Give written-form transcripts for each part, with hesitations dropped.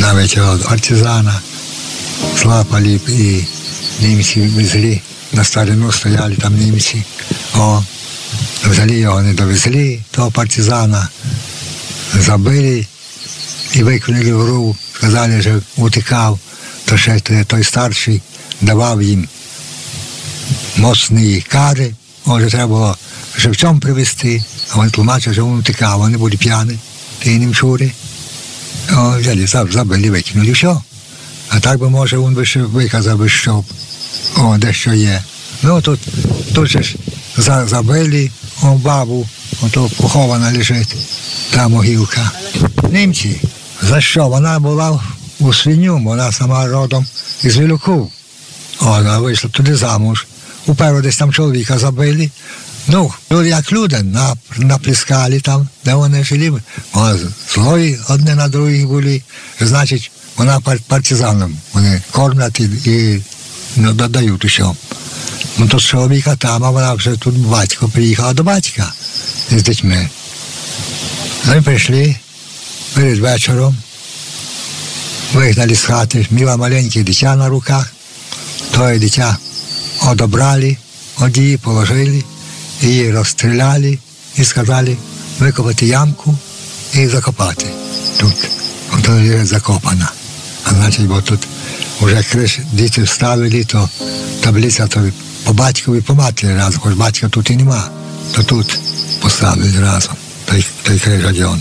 навіть od артизана злапали і німці везли, на старину стояли там німці. Взагалі його не довезли, того партизана, забили і викинули в ров, сказали, що утікав, то ще той старший давав їм моцні кари, може треба було живцем привезти, а вони тлумачили, що він утікав, вони були п'яні, ті немчури. Взяли, забили, викинули, все. А так би, може, він би ще виказав би, що дещо є. Ну, тут же ж забили бабу, ото похована лежить, та могилка. Німці, за що? Вона була у свиню, вона сама родом із Вілюків. Вона вийшла туди замуж. Уперво десь там чоловіка забили. Ну, як люди, наплескали там, де вони жили. Злої одне на других були. Значить, вона партизаном. Вони кормлять і додають усьому. Ну, то з чоловіка там, а вона вже тут батько приїхала до батька з дітьми. Вони прийшли перед вечором, вигнали з хати, мила маленьке дитя на руках, тоє дитя одобрали, її положили, її розстріляли і сказали викопати ямку і закопати тут. Ото є закопана. А значить, бо тут вже криш діти вставили, то таблиця то по батькові, по матері разом, хоч батька тут і нема, то тут поставили разом, той криж один.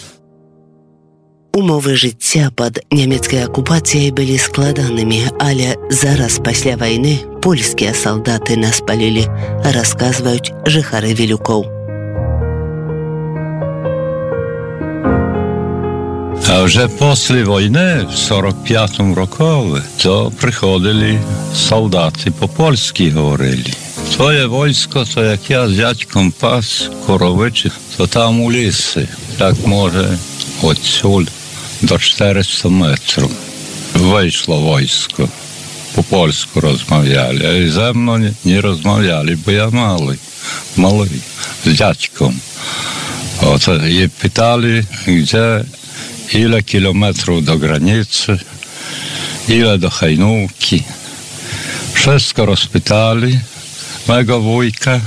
Умовы жыцця пад нямецкай акупацыяй былі складанымі, але зараз пасля вайны польскія салдаты нас палілі, расказваюць жыхары Вілюкоў. А вже після війни, в 45-му році, то приходили солдати по-польськи говорили. Твоє військо, то як я з дядьком пас коровичі, то там у лісі, так може отсюль до 400 метрів. Вийшло військо, по-польську розмовляли, а і зі мною не розмовляли, бо я малий, з дядьком. От, і питали, де ile kilometrów do granicy, ile do Hajnówki. Wszystko rozpytali mego wujka,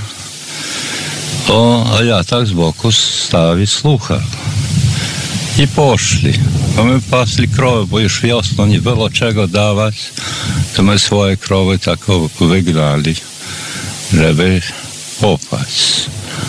a ja tak z boku stał i słuchał. I poszli. A my pasli krowy, bo już wiosną nie było czego dawać, to my swoje krowy tak wygnali, żeby popaść.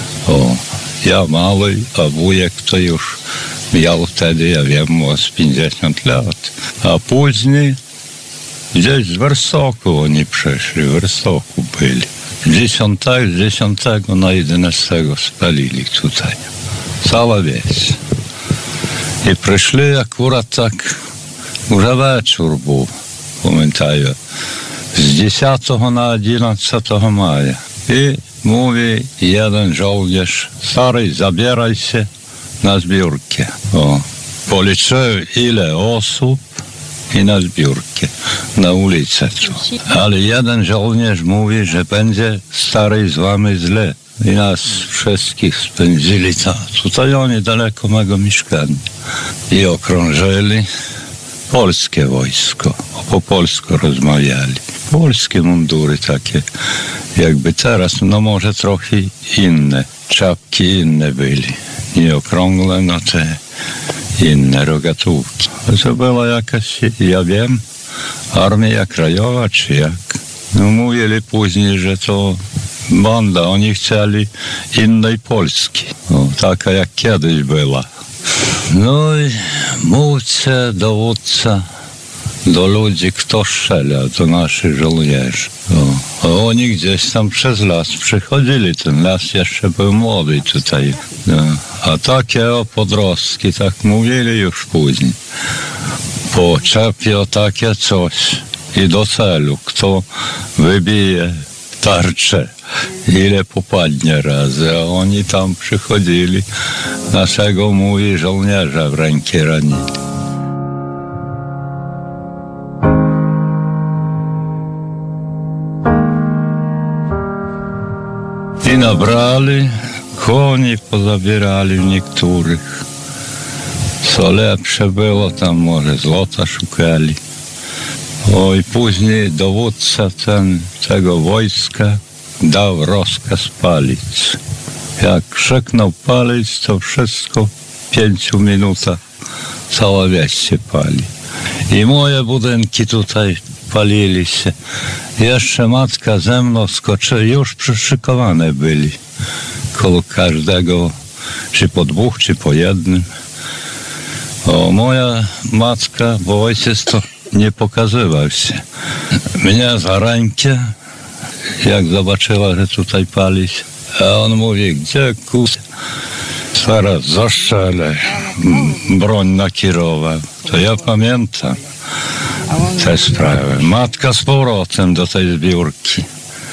Ja mały, a wujek to już miał wtedy, ja wiem, z 50 lat. A później gdzieś z Wersoku oni przeszli, w Wersoku byli. 10 na 11 spalili tutaj. Cała wieś. I przyszli akurat tak, już wieczór był, pamiętaję, z 10 na 11 maja. I mówi jeden żołnierz, stary, zabieraj się na zbiórkę. Policzył ile osób i na zbiórkę, na ulicę. Ale jeden żołnierz mówi, że będzie stary z wami źle. I nas wszystkich spędzili tutaj niedaleko mego mieszkania. I okrążyli polskie wojsko. Po polsku rozmawiali. Polskie mundury takie, jakby teraz, no może trochę inne. Czapki inne byli. Nie okrągłe, no te inne rogatówki. To była jakaś, ja wiem, Armia Krajowa czy jak. No mówili później, że to banda, oni chcieli innej Polski. Taka jak kiedyś była. No i mówca, dowódca do ludzi, kto strzela, do naszych żołnierzy. A oni gdzieś tam przez las przychodzili, ten las jeszcze był młody tutaj. A takie podrostki, tak mówili już później. Poczepie o takie coś i do celu, kto wybije tarczę, ile popadnie razy, a oni tam przychodzili, naszego, mówi, żołnierza w rękę ranili. I nabrali, koni pozabierali niektórych. Co lepsze było, tam może złota szukali. I później dowódca tego wojska dał rozkaz palić. Jak krzyknął palić, to wszystko w 5 minutach cała wieś się pali. I moje budynki tutaj palili się. Jeszcze matka ze mną skoczyła, już przyszykowane byli. Koło każdego, czy po 2, czy po 1. Moja matka, bo ojciec to nie pokazywał się. Mnie za rękę, jak zobaczyła, że tutaj pali się. A on mówi, gdzie zaraz zastrzelę. Broń nakierował. To ja pamiętam tę sprawę. Matka z powrotem do tej zbiórki.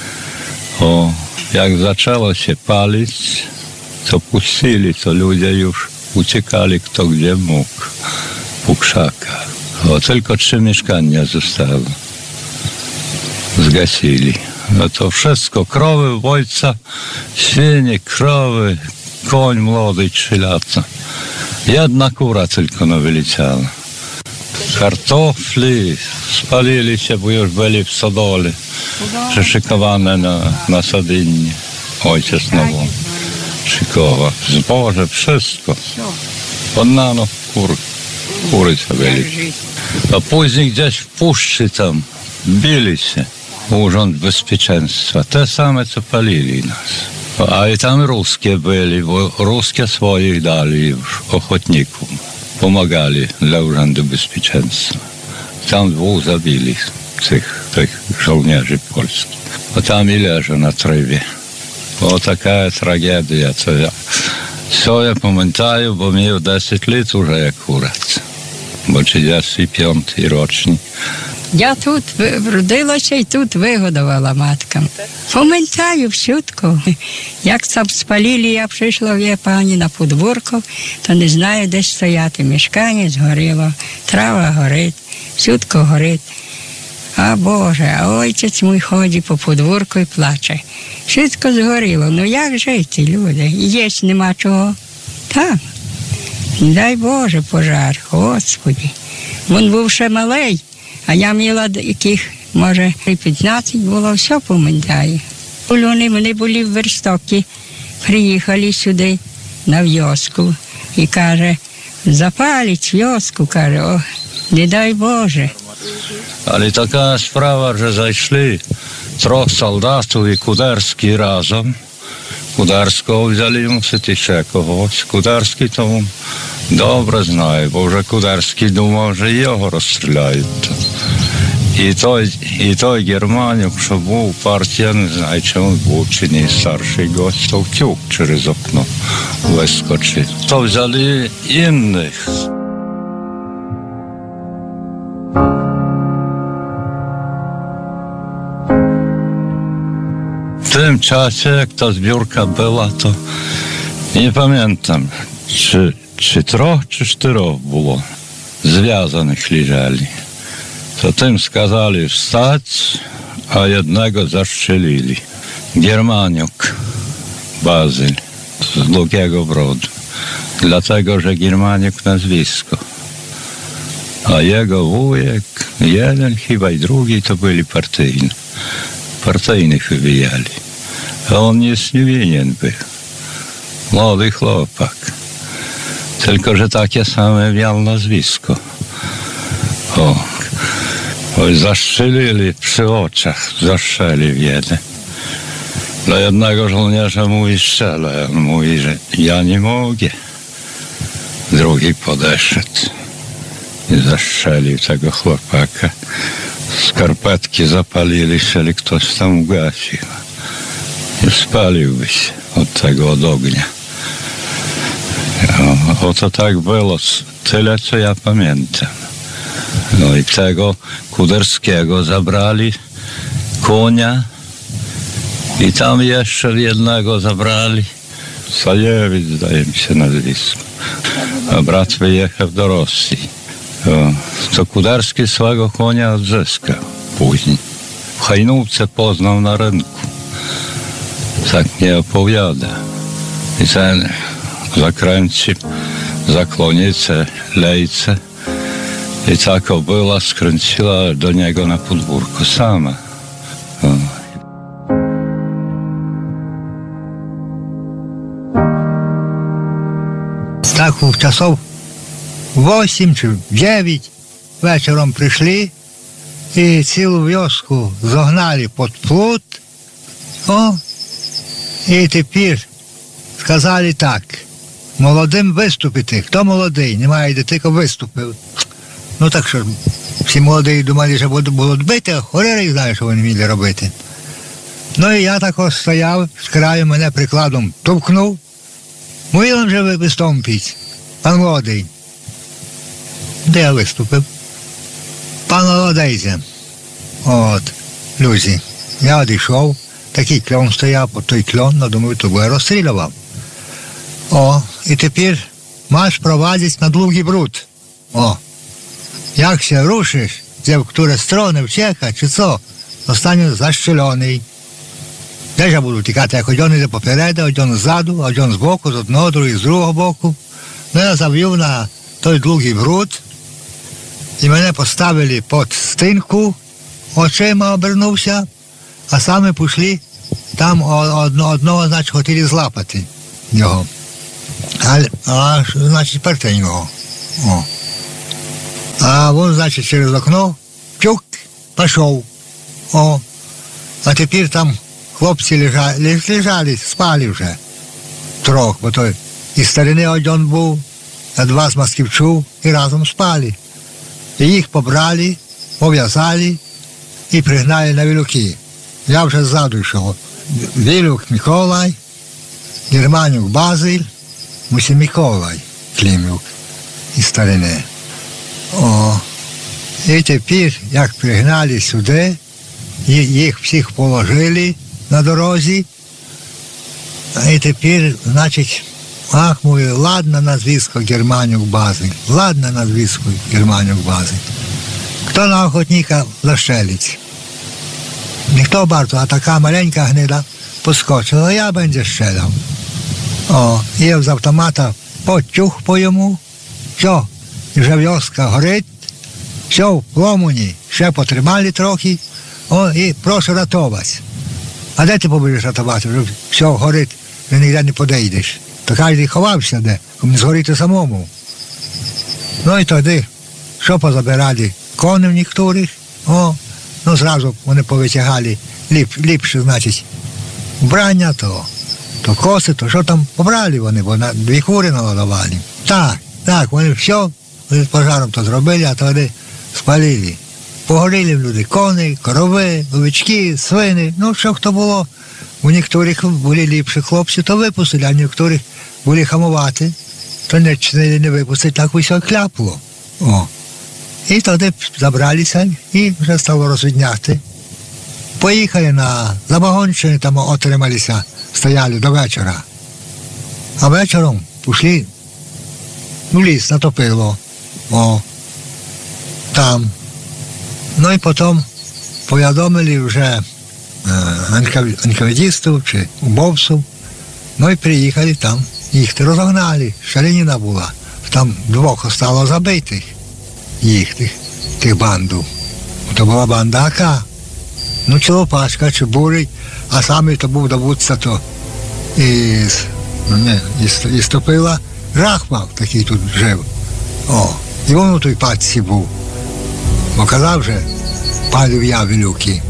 Jak zaczęło się palić, to puścili, to ludzie już uciekali kto gdzie mógł po krzakach. Tylko 3 mieszkania zostały. Zgasili. To wszystko, krowy, ojca, świnie, krowy, koń młody 3 lata. 1 kura tylko wyleciała. Kartofli spalili się, bo już byli w stodole, przyszykowane na Sadynie. Ojciec znowu szykował. Zboże, wszystko. Odnano kury byli. A później gdzieś w puszczy tam bili się. Urząd Bezpieczeństwa. Te same, co palili nas. A i tam ruskie byli, bo ruskie swoich dali już ochotnikom. Pomagali dla Urzędu Bezpieczeństwa. Tam 2 zabili tych żołnierzy polskich. A tam i leżą na trywie. Taka tragedia, co ja pamiętam, bo miał 10 lat już akurat. Bo 35 rocznik. Я тут вродилася і тут вигодувала маткам. Пам'ятаю всютку. Як там спалили, я прийшла, пані, на подвірку, то не знаю, де стояти. Мішкання згоріло, трава горить, всютку горить. А Боже, а отець мій ходить по подвірку і плаче. Всютку згоріло. Ну як жити, люди? Їсть нема чого. Там. Дай Боже пожар, Господи. Він був ще малий. А я мала яких, може, 15 було, все пам'ятаю. Вони були в Верстокі, приїхали сюди, на вьоску, і каже, запалить вьоску, каже, не дай Боже. Але така справа, що зайшли 3 солдатів і Кударський разом. Кударського взяли, мусить ще когось. Кударський тому добре знає, бо вже Кударський думав, що його розстріляють. І той Германюк, що був партія, не знаю, чи він був, чи не старший гость, то втік через окно вискочив. То взяли інших. W tym czasie, jak ta zbiórka była, to nie pamiętam, czy 3 czy 4 było związanych leżeli. To tym skazali wstać, a jednego zastrzelili. Germaniuk Bazyl z Długiego Brodu. Dlatego, że Germaniuk nazwisko. A jego wujek, jeden chyba i drugi, to byli partyjni. Partyjnych wybijali. A on nic nie winien był. Młody chłopak. Tylko, że takie same miał nazwisko. Zastrzelili przy oczach. Zastrzelił jeden. Dla jednego żołnierza mówi strzelaj. On mówi, że ja nie mogę. Drugi podeszedł i zastrzelił tego chłopaka. Skarpetki zapalili się, ale ktoś tam ugasił. I spaliłby się od ognia. Oto tak było. Tyle, co ja pamiętam. No i tego Kuderskiego zabrali, konia, i tam jeszcze jednego zabrali. Sajewicz, zdaje mi się nazwisko. A brat wyjechał do Rosji. To Kuderski swego konia odzyskał później. W Hajnówce poznał na rynku. Tak nie opowiada. I ten zakręcił za klonicę lejce. I ta kobyla skręciła do niego na podwórko sama. O. Так часов 8 чи 9 вечором прийшли і цілу вёску загнали під плот. І тепер сказали так: молодим виступити. Хто молодий? Немає дітей, виступив. Ну так що, всі молоді думали, що будуть бити, а хорери знає, що вони вміли робити. Ну і я так стояв, з краю мене прикладом товкнув. Мовили вже виступить, пан молодий. Де я виступив? Пан молодий. От, люди. Я одійшов, такий кльон стояв, по той кльон, думаю, то я розстрілював. І тепер маєш провадити на Довгий Бруд. Як się ruszysz, gdzie w które strony uciekać, czy co, zostanie zaszczelony. Też ja budu tікати, jak один йде попереду, один ззаду, один збоку, з одного, другий з другого боку. Ну, я завів на той Довгий Бруд, і мене поставили під стінку, очима обернувся, а саме пішли, там одного, значить, хотіли злапати його. Значить, пертень його. А він, значить, через окно, чук, пішов. А тепер там хлопці лежали, спали вже трьох, бо той із старини один був, а два з Москівчук, і разом спали. І їх побрали, пов'язали і пригнали на Вілюки. Я вже ззаду йшов. Вілюк Миколай, Германюк Базиль, Мусі Миколай Климюк із старини. І тепер, як пригнали сюди, їх всіх положили на дорозі, і тепер, значить, мові, ладно на звістку Германюк Базиль, ладно на звістку Германюк Базиль. Хто на охотника застрелить? Ніхто bardzo, а така маленька гнида поскочила, я będzie strzelał. І з автомата почух по йому, що, вже вёска горить, все в пломуні, ще потримали трохи, і прошу рятувати. А де ти побудеш рятувати? Вже все горить, вже ніде не подійдеш. То кожен ховався де, щоб не згоріти самому. Ну і тоді, що позабирали? Коней некоторих, зразу вони повитягали ліпше, значить, вбрання, то коси, то що там побрали вони, бо на 2 кури наладували. Так, вони все з пожаром то зробили, а тоді спалили. Погоріли люди коні, корови, овечки, свини, ну що хто було. У некоторих були ліпші хлопці, то випустили, а у некоторих були хамувати, то не випустили, так усе кляпло. І тоді забралися і вже стало розвідняти. Поїхали на Забагонщину, там отрималися, стояли до вечора. А вечором пішли в ліс, натопило. Там. Ну і потім повідомили вже анкавідістів чи убовців. Ну і приїхали там, їх розогнали, шаленіна була. Там 2 остало забитих їх, тих банду. То була банда АК. Ну, Чолопашка, чи Бурий, а саме то був добутця то із Топила Рахмал такий тут жив. І він у той пачці був. Бо казав же, палив я Вілюки.